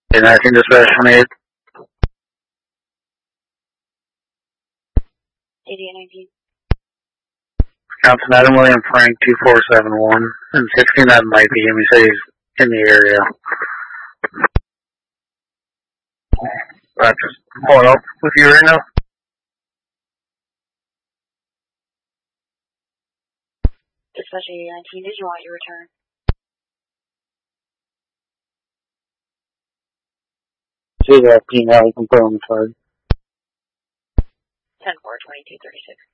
And I think dispatch 28. 8819. Johnson Adam William Frank 2471 and 69 might be him. He said he's in the area. I'm just following up with you right now. Dispatch 8819, did you want your return? 2 now, confirm, sorry. 10-4, 2236.